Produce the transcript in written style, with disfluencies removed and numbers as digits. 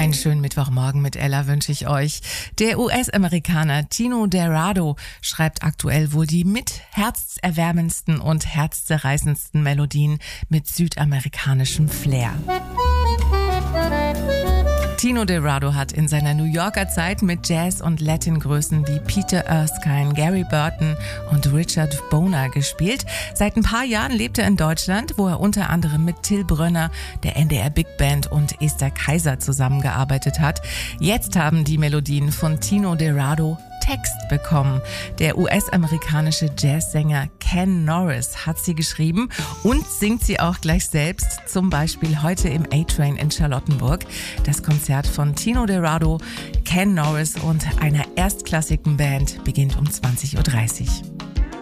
Einen schönen Mittwochmorgen mit Ella wünsche ich euch. Der US-Amerikaner Tino Derado schreibt aktuell wohl die mit herzerwärmendsten und herzzerreißendsten Melodien mit südamerikanischem Flair. Tino Derado hat in seiner New Yorker Zeit mit Jazz- und Latin-Größen wie Peter Erskine, Gary Burton und Richard Boner gespielt. Seit ein paar Jahren lebt er in Deutschland, wo er unter anderem mit Till Brönner, der NDR Big Band und Esther Kaiser zusammengearbeitet hat. Jetzt haben die Melodien von Tino Derado Text bekommen. Der US-amerikanische Jazzsänger Ken Norris hat sie geschrieben und singt sie auch gleich selbst, zum Beispiel heute im A-Train in Charlottenburg. Das Konzert von Tino Derado, Ken Norris und einer erstklassigen Band beginnt um 20:30 Uhr.